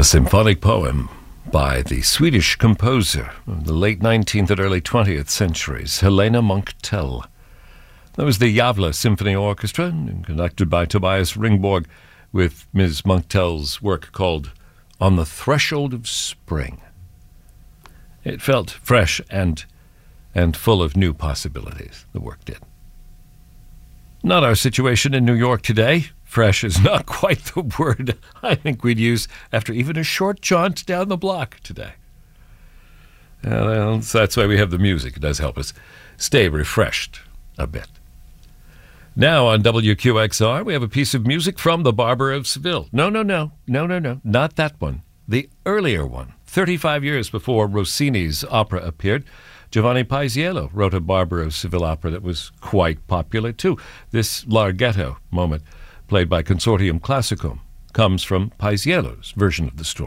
A symphonic poem by the Swedish composer of the late 19th and early 20th centuries, Helena Munktell. That was the Gävle Symphony Orchestra, conducted by Tobias Ringborg, with Ms. Munktell's work called On the Threshold of Spring. It felt fresh and full of new possibilities, the work did. Not our situation in New York today. Fresh is not quite the word I think we'd use after even a short jaunt down the block today. Well, that's why we have the music. It does help us stay refreshed a bit. Now on WQXR, we have a piece of music from The Barber of Seville. No, not that one. The earlier one. 35 years before Rossini's opera appeared, Giovanni Paisiello wrote a Barber of Seville opera that was quite popular too. This Larghetto moment, played by Consortium Classicum, comes from Paisiello's version of the story.